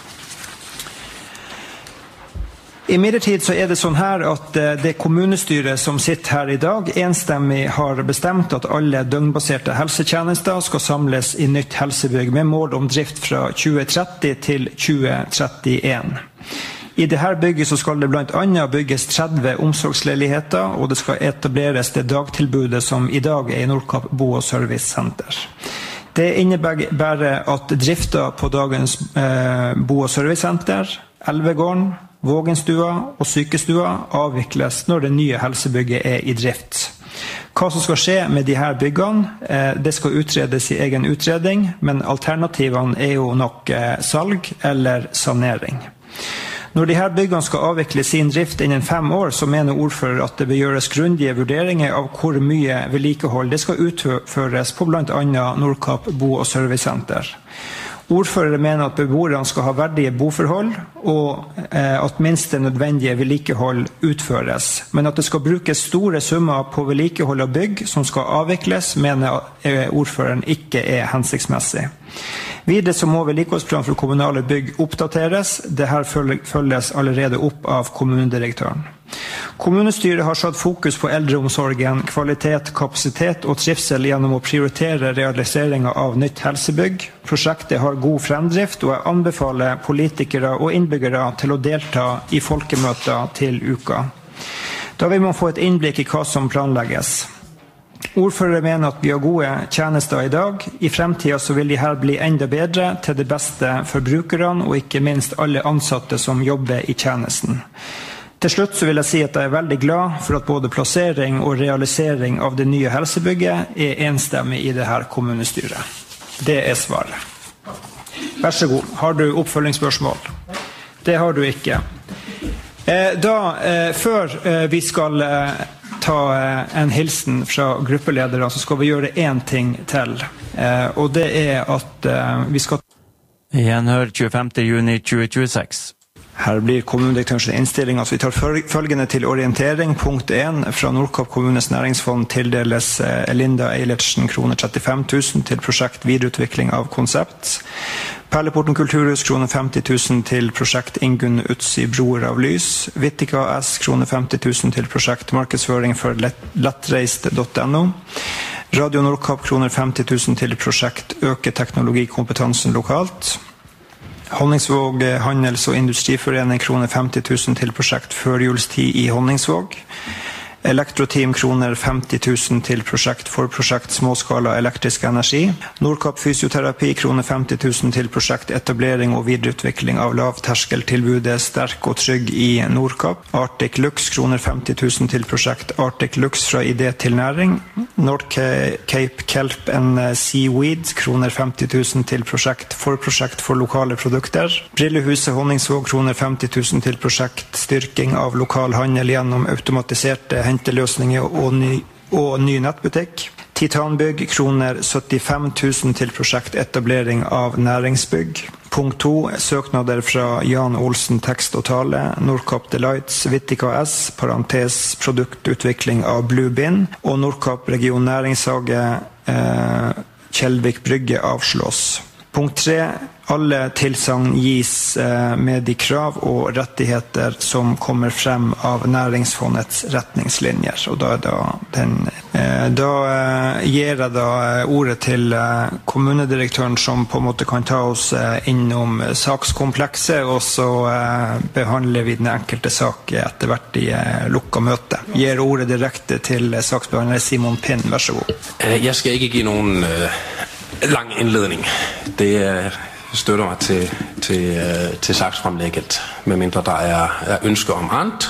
F: I midlertid så det sånn her at det kommunestyret som sitter her i dag enstemmig har bestemt at alle døgnbaserte helsetjenester skal samles i nytt helsebygg med mål om drift fra 2030 til 2031. I dette bygget så skal det blant annet bygges 30 omsorgsleiligheter, og det skal etableres det dagtilbudet som i dag i Nordkapp Bo- og Servicesenter. Det innebærer at drifta på dagens Bo- og Servicesenter, Elvegården, Vågenstua og sykestua avvikles når det nye helsebygget i drift. Hva som skal skje med de her byggene, det skal utredes i egen utredning, men alternativene jo nok salg eller sanering. Når de her byggene skal avvikle sin drift innen 5 år, så mener ordfører at det bør gjøres grundige vurderinger av hvor mye vedlikehold det skal utføres på blant annet Nordkapp Bo- og Servicesenter. Ordfører mener at beboerne skal ha verdige boforhold, og at minst det nødvendige vedlikehold utføres. Men at det skal brukes store summer på vedlikehold av bygg som skal avvikles, mener ordføreren ikke hensiktsmessig. Videre så må vedlikeholdsplan for kommunale bygg oppdateres. Dette følges allerede opp av kommunedirektøren. Kommunestyret har satt fokus på eldreomsorgen, kvalitet, kapasitet og trivsel gjennom å prioritere realiseringen av nytt helsebygg. Prosjektet har god fremdrift, og jeg anbefaler politikere og innbyggere til å delta i folkemøter til uka. Da vil man få et innblikk i hva som planlegges. Ordførere mener at vi har gode tjenester I dag. I fremtiden så vil de her bli enda bedre til det beste for brukerne, og ikke minst alle ansatte som jobber I tjenesten. Til slutt så vil jeg si at jeg veldig glad for at både plassering og realisering av det nye helsebygget enstemmig I det her kommunestyret. Det svaret. Vær så god. Har du oppfølgingsspørsmål? Det har du ikke. Før vi skal ta en hilsen fra gruppeledere, så skal vi gjøre en ting til. Og det at vi skal...
E: Gjenhør 25. juni 2026.
F: Her blir kommunedirektørens innstilling. Altså vi tar følgende til orientering. Punkt 1. Fra Nordkapp kommunes næringsfond tildeles Linda Eilertsen kroner 35 000 til prosjekt videreutvikling av konsept. Perleporten Kulturhus kroner 50 000 til prosjekt Ingunn Utsi Broer av Lys. Vittika S kroner 50 000 til prosjekt markedsføring for lettreist.no. Radio Nordkapp kroner 50 000 til prosjekt Øke teknologikompetansen lokalt. Honningsvåg Handels- og Industriforening kroner 50 000 til prosjekt førjulstid I Honningsvåg. Elektroteam kroner 50 000 til prosjekt for prosjekt småskala elektrisk energi. Nordkapp Fysioterapi kroner 50 000 til prosjekt etablering og videreutvikling av lavterskeltilbudet sterk og trygg I Nordkapp. Arctic Lux kroner 50 000 til prosjekt Arctic Lux fra idé til næring. Nordcape Kelp and Seaweed kroner 50 000 til prosjekt for lokale produkter. Brillehuset Honningsvåg kroner 50 000 til prosjekt styrking av lokal handel gjennom automatiserte henteløsninger og ny nettbutikk. Titanbygg kroner 75 000 til prosjekt etablering av næringsbygg. Punkt 2. Søknader fra Jan Olsen tekst og tale. Nordkapp Delights, Vittika S, parentes produktutvikling av Blue Bin. Og Nordkapp region næringshage, Kjeldvik Brygge avslås. Punkt 3. Alle tilsagn gis med de krav og rettigheter som kommer frem av næringsfondets retningslinjer. Og da gir jeg ordet til kommunedirektøren som på en måte kan ta oss innom sakskomplekset, og så behandler vi den enkelte sak etter hvert I lukket møte. Gir ordet direkte til saksbehandler Simon Pinn, vær så god.
P: Jeg skal ikke give nogen lang indledning. Det støtter mig til saksfremlægget, medmindre der er ønsker om andet.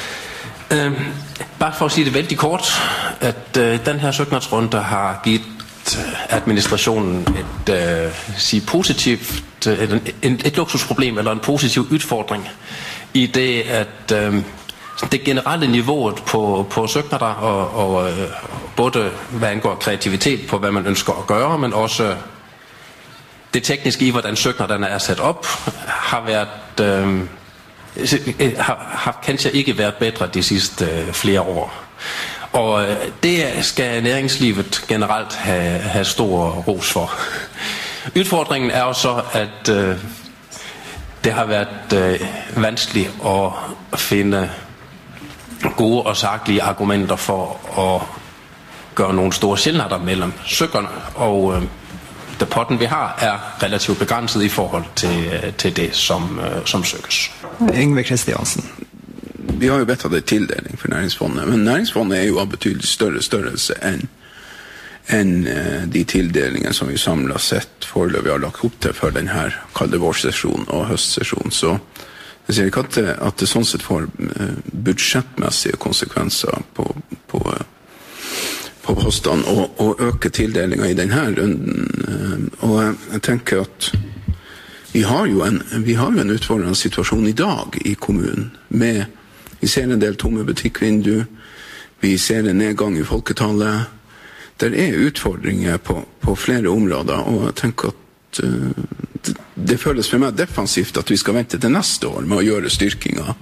P: Bare for at sige det vældig kort, at den her søgnadsrunde har givet administrationen et positivt, et luksusproblem eller en positiv udfordring I det, at det generelle niveauet på søgnader og både hvad angår kreativitet på hvad man ønsker at gøre, men også det tekniske I hvordan søgnaderne er sat op har været har kanskje ikke været bedre de sidste flere år. Og det skal næringslivet generelt have stor ros for. Udfordringen er jo så at det har været vanskeligt at finde gode og saglige argumenter for at gøre nogle store skillnader mellem søgerne, og det potten vi har er relativt begrænset I forhold til det som søges.
F: Yngve Kristiansen.
I: Vi har jo vedtatt en tildeling for næringsfondet, men næringsfondet jo av betydelig større størrelse enn de tildelingene som vi samlet sett foreløpig har lagt opp til for denne kalde vårsesjonen og høstsesjonen. Så jeg ser ikke at det sånn sett får budsjettmessige konsekvenser på postene og øke tildelinger I denne runden. Og jeg tenker at vi har jo en utfordrende situasjon I dag I kommunen. Vi ser en del tomme butikkvindu, vi ser en nedgang I folketallet. Det utfordringer på flere områder, og jeg tenker at det føles for meg defensivt at vi skal vente til neste år med å gjøre styrkinger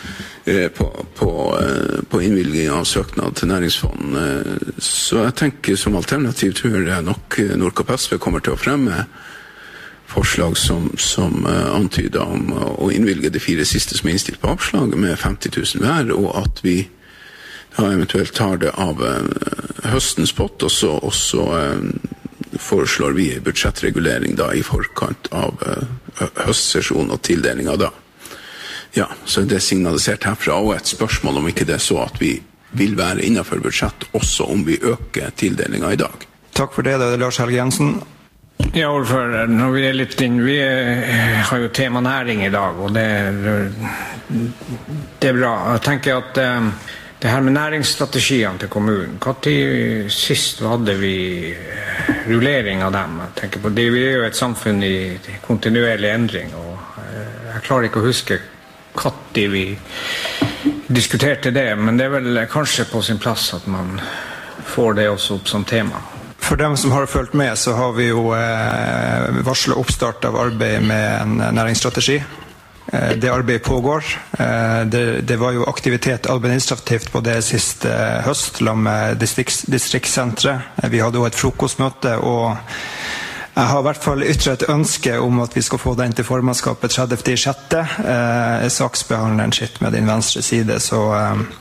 I: på innvilging av søknad til næringsfond. Så jeg tenker som alternativ tror jeg nok Nordkapp SV kommer til å fremme forslag som antyder om å innvilge de 4 siste som innstilt på avslag med 50 000 hver, og at vi da eventuelt tar det av høstens pott, og så foreslår vi budsjettregulering da I forkant av høstsesjon og tildeling av da. Ja, så det signalisert herfra, og et spørsmål om ikke det så at vi vil være innenfor budsjett, også om vi øker tildelingen I dag.
F: Takk for det, da det Lars Helge Jensen.
H: Ja, ordfører, når vi litt inn, vi har jo tema næring I dag, og det er bra. Jeg tenker at det her med næringsstrategiene til kommunen, hva til sist hadde vi rullering av dem? Jeg tenker på, vi jo et samfunn I kontinuerlig endring, og jeg klarer ikke å huske hva til vi diskuterte det, men det vel kanskje på sin plass at man får det også opp som tema.
F: For dem som har fulgt med, så har vi jo varslet oppstart av arbeid med en næringsstrategi. Det arbeidet pågår. Det var jo aktivitet administrativt på det siste høst, med distriktssentret. Vi hadde jo et frokostmøte, og jeg har I hvert fall ytret et ønske om at vi skal få den til formannskapet 30.6. Saksbehandleren sitt med din venstre side, så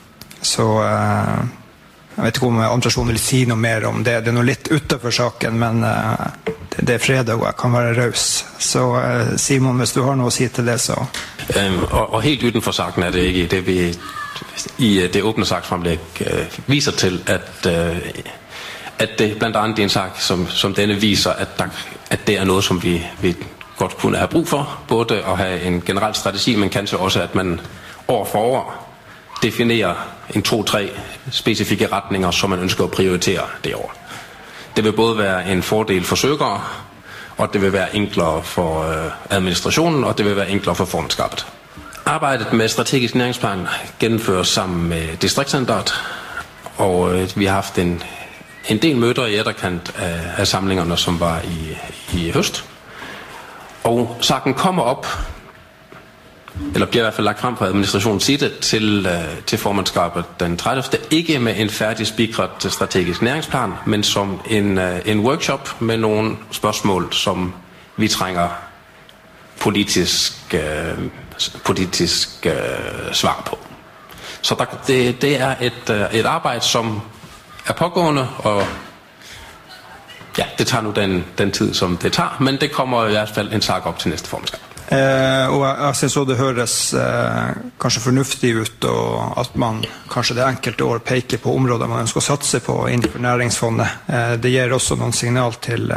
F: jeg vet ikke om administrasjonen vil si noe mer om det. Det noe litt utenfor saken, men det fredag, og jeg kan være raus. Så Simon, hvis du har noe å si til det, så...
P: Og helt utenfor saken det ikke. Det vi I det åbne saksfremlæg viser til, at det blandt andet en sak, som denne viser, at det noget, som vi godt kunne have brug for. Både at have en generel strategi, men kanskje også, at man år for år definerer en 2-3 specifikke retninger, som man ønsker at prioritere det år. Det vil både være en fordel for søgere, og det vil være enklere for administrationen, og det vil være enklere for formandskabet. Arbejdet med strategisk næringsplan gennemføres sammen med distriktscenteret, og vi har haft en del møder I etterkant af samlingerne, som var i høst. Og saken kommer op, eller bliver I hvert fald lagt frem fra administrationens side til formandskabet den 30. Ikke med en færdig spikret strategisk næringsplan, men som en workshop med nogle spørgsmål, som vi trænger politisk svar på. Så det er et arbejde, som er pågående, og ja, det tager nu den tid, som det tager, men det kommer I hvert fald en sak op til næste formandskab.
F: Og jeg synes også det høres kanskje fornuftig ut, og at man kanskje det enkelte år peker på områder man ønsker å satse på innenfor næringsfondet. Det gir også noen signal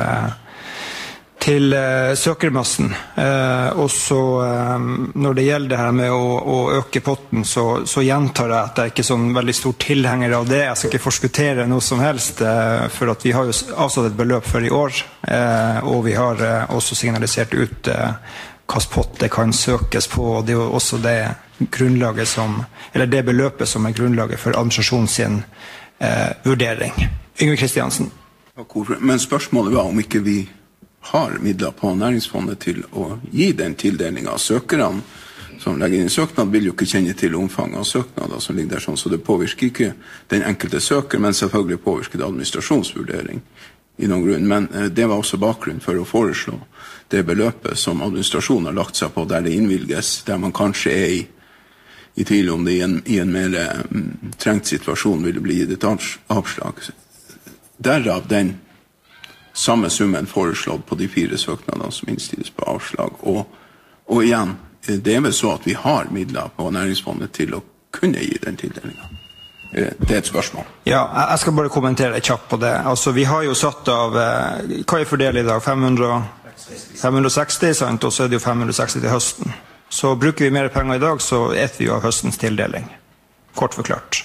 F: til søkermassen. Og så når det gjelder det her med å øke potten, så gjentar jeg at jeg ikke er sånn veldig stor tilhenger av det. Jeg skal ikke forskuttere noe som helst, for at vi har jo avsatt et beløp for i år, og vi har også signalisert ut hvilken pott det kan søkes på, og det er jo også det grunnlaget eller det beløpet som er grunnlaget for administrasjonen sin vurdering. Yngve Kristiansen.
I: Men spørsmålet var om ikke vi har midler på næringsfondet til å gi den tildelingen av søkerne som legger inn søknad, vil jo ikke kjenne til omfanget av søknader som ligger der sånn, så det påvirker ikke den enkelte søker, men selvfølgelig påvirker det administrasjonsvurdering I noen grunn. Men det var også bakgrunn for å foreslå det beløpet som administrasjonen har lagt seg på, der det innvilges, der man kanskje I tvil om det I en mer trengt situasjon vil bli gitt et avslag. Derav den samme summen foreslått på de 4 søknadene som innstilles på avslag. Og igjen, det vel så at vi har midler på næringsfondet til å kunne gi den tildelingen. Det et spørsmål.
F: Ja, jeg skal bare kommentere kjapt på det. Altså, vi har jo satt av, hva fordel I dag? 560, sant? Og så det jo 560 til høsten. Så bruker vi mer penger I dag, så vi jo av høstens tildeling. Kort forklart.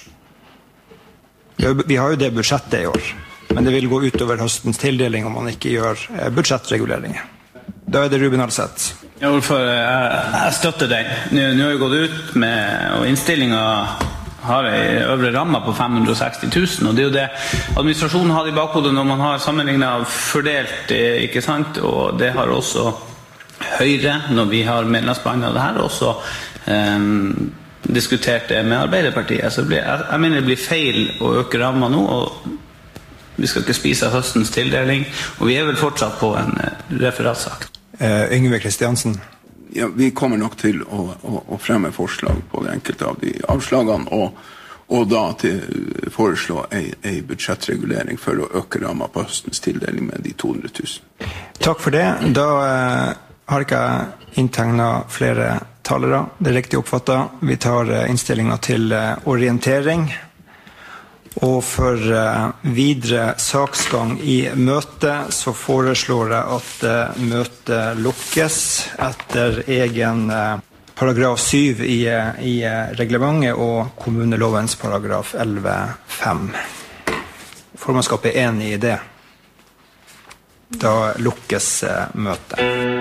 F: Vi har jo det budsjettet I år. Men det vil gå utover høstens tildeling om man ikke gjør budsjettreguleringer. Da det Ruben Alseth.
L: Ja, jeg støtter den. Nå har vi gått ut med, og innstillingen har en øvre ramme på 560 000, og det jo det administrasjonen har I bakhodet når man har sammenlignet fordelt, ikke sant? Og det har også Høyre, når vi har medlemsbehandlet det her, også diskutert det med Arbeiderpartiet. Så jeg mener det blir feil å øke rammen nå, og vi skal ikke spise høstens tildeling, og vi vel fortsatt på en referatsak.
F: Yngve Kristiansen.
I: Ja, vi kommer nok til å fremme forslag på det enkelte av de avslagene, og da til foreslå en budsjettregulering for å øke rammen på høstens tildeling med de 200 000.
F: Takk for det. Da har ikke jeg inntegnet flere talere. Det riktig oppfattet. Vi tar innstillingen til orientering. Og for videre saksgang i møtet så foreslår jeg at møtet lukkes etter egen paragraf 7 i reglementet og kommunelovens paragraf 11.5. Formannskapet enig i det. Da lukkes møtet.